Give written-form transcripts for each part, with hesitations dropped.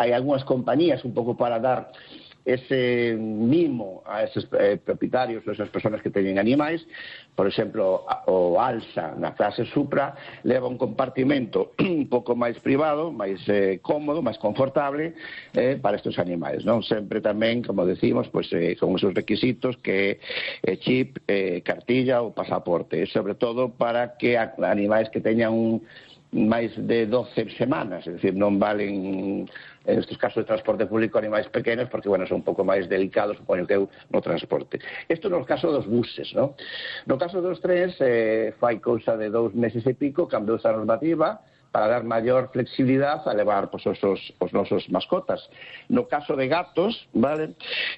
hai algunhas compañías un pouco para dar ese mimo a esos propietarios, a esas persoas que teñen animais. Por exemplo, o Alsa na clase Supra leva un compartimento un pouco máis privado, máis cómodo, máis confortable para estes animais, non? Sempre tamén, como decimos, pues, con esos requisitos que chip, cartilla ou pasaporte, sobre todo para que animais que teñan máis de 12 semanas, é dicir, non valen en estes casos de transporte público animais pequenos porque, bueno, son un pouco máis delicados, supoño que eu, no transporte. Isto no caso dos buses, non? No caso dos trens, fai cousa de 2 meses e pico, cambiou esa normativa para dar maior flexibilidade a levar pues, os nosos mascotas. No caso de gatos, vale,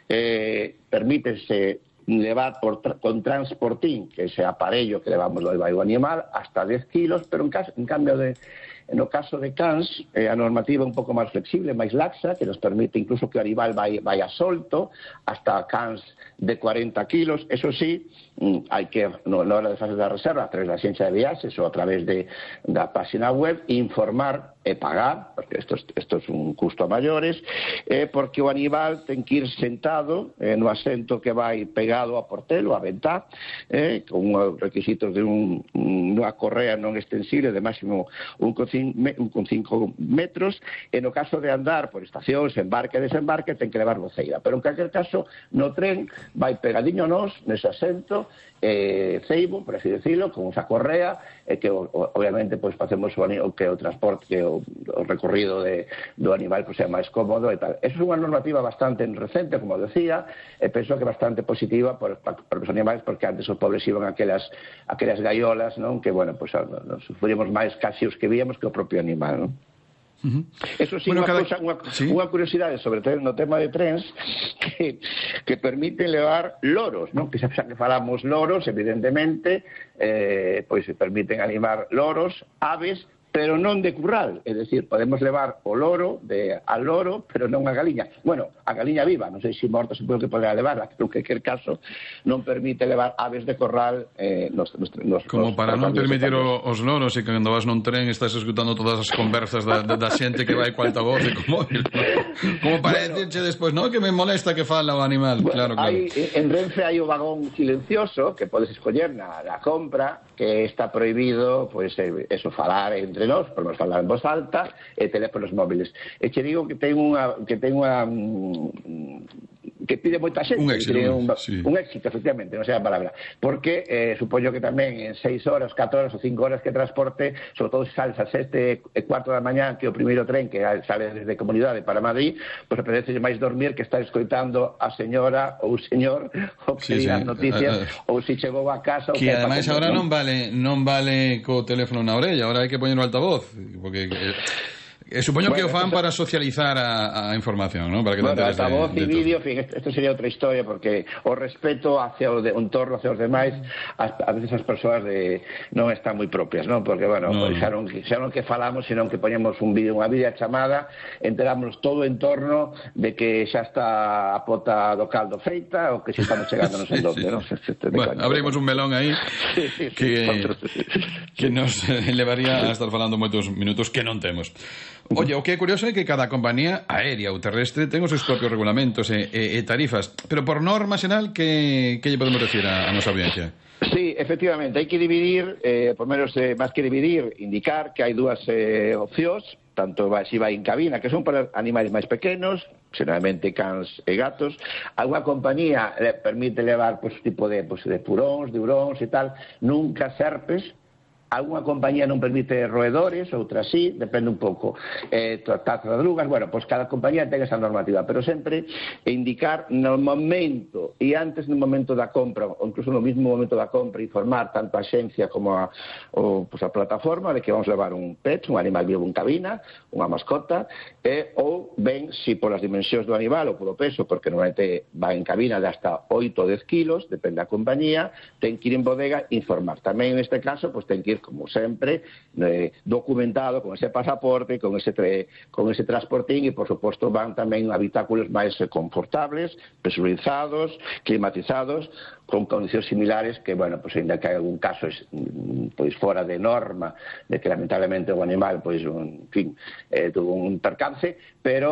permítese levar con transportín, que é ese aparello que levamos do animal, hasta 10 kilos, pero en cambio no caso de cans, a normativa é un pouco máis flexible, máis laxa, que nos permite incluso que o animal vai a solto, hasta cans de 40 kilos. Eso sí, hai que, na hora de facer a reserva, a través da xencia de viaxes ou a través da página web, informar e pagar, porque isto é un custo a maiores, porque o animal ten que ir sentado no asento que vai pegado a portelo, a ventá, con os requisitos de unha correa non extensible de máximo 1,5 metros, e no caso de andar por estacións, embarque e desembarque, ten que levar voceira. Pero en calquer caso, no tren vai pegadiño nos, nese asento, ceibo, por así decirlo, con esa correa, que obviamente pues, facemos o que o transporte, que o recorrido do animal pues, sea máis cómodo e tal. Eso é unha normativa bastante recente, como decía, e penso que bastante positiva para os animais, porque antes os pobres iban a aquelas gaiolas, non? Que, bueno, pues, nos sufrimos máis casi os que víamos que o propio animal, non? Eso sí, bueno, unha curiosidade sobre no tema de trens que permiten levar loros, non? Que xa que falamos loros, evidentemente, pois se permiten animar loros, aves, pero non de curral, é dicir, podemos levar o loro al loro, pero non a galiña. Bueno, a galiña viva, non sei se morta supoño que poderá levarla, pero en qualquer caso non permite levar aves de corral como para non permitir os loros e que cando vas nun tren estás escutando todas as conversas da xente que vai co altavoz e co móvil, como para decirche despois, non, que me molesta que fala o animal. Claro. En Renfe hai o vagón silencioso que podes escoller na compra, que está prohibido, pois, eso, falar entre nós, podemos falar en voz alta, e teléfonos móviles. E che digo que ten unha que pide moita xente. Un éxito, efectivamente, non sei a palabra. Porque, supoño que tamén en 6 horas, 4 horas ou 5 horas que transporte, sobre todo se sales a 7 e cuarto da mañá, que o primeiro tren que sale desde Comunidade para Madrid, pois apetece máis dormir que estar escoitando a señora ou o señor ou que digan noticias, ou se chegou a casa. Que ademais agora non vale co teléfono na orella, agora hai que poñer o altavoz, porque supoño que o fan para socializar a información, ¿no? Para que bueno, altavoz e vídeo, en fin, esto sería outra historia, porque o respeto hacia o entorno, hacia os demais, a veces as persoas non están moi propias, non? Porque, bueno, xa non que falamos, senón que poñemos unha videochamada, enteramos todo o entorno de que xa está a pota do caldo feita ou que se estamos chegando non sei onde, non? Bueno, abrimos un melón aí que nos levaría a estar falando moitos minutos que non temos. Oye, o que é curioso é que cada compañía aérea ou terrestre ten os seus propios regulamentos e tarifas, pero por norma xeral, que lle podemos decir a nosa audiencia? Sí, efectivamente, hai que dividir, por menos, máis que dividir, indicar que hai dúas opcións, tanto si vai en cabina, que son para animais máis pequenos, xeralmente cans e gatos. Alguna compañía permite levar tipo de puróns, de huróns e tal, nunca serpes. Alguna compañía non permite roedores, outra sí, depende un pouco. Tartarugas, bueno, pois cada compañía ten esa normativa, pero sempre indicar no momento e antes no momento da compra, ou incluso no mismo momento da compra, informar tanto a xencia como a plataforma de que vamos levar un pet, un animal vivo en cabina, unha mascota, ou ben, si polas dimensións do animal ou polo peso, porque normalmente va en cabina de hasta 8 ou 10 kilos, depende da compañía, ten que ir en bodega informar. Tamén neste caso, pois ten que ir como sempre, documentado con ese pasaporte, con ese transportín, e por suposto van tamén habitáculos máis confortables, presurizados, climatizados, con condicións similares que, bueno, pues ainda que hai algún caso pois fora de norma, de que lamentablemente o animal, pois, en fin, tuvo un percance, pero